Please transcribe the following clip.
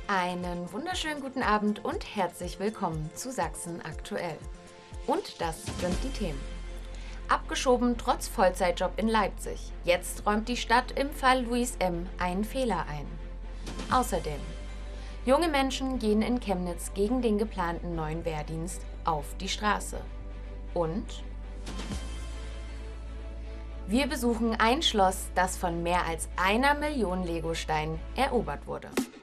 Einen wunderschönen guten Abend und herzlich willkommen zu Sachsen aktuell. Und das sind die Themen. Abgeschoben trotz Vollzeitjob in Leipzig. Jetzt räumt die Stadt im Fall Luis M. einen Fehler ein. Außerdem, junge Menschen gehen in Chemnitz gegen den geplanten neuen Wehrdienst auf die Straße. Und wir besuchen ein Schloss, das von mehr als 1 Million Legosteinen erobert wurde.